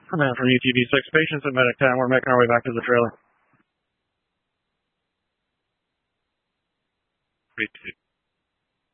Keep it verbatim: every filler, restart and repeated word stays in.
Command from U T V six, patients at Medic ten. We're making our way back to the trailer. three two.